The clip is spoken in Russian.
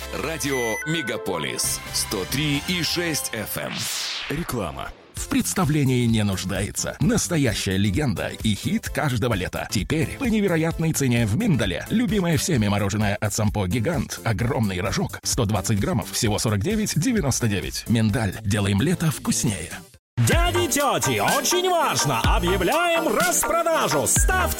Радио «Мегаполис» 103,6 FM. Реклама. В представлении не нуждается. Настоящая легенда и хит каждого лета. Теперь по невероятной цене в Миндале. Любимое всеми мороженое от Сампо Гигант. Огромный рожок. 120 граммов. Всего 49,99. Миндаль. Делаем лето вкуснее. Дяди, тети, очень важно! Объявляем распродажу! Ставьте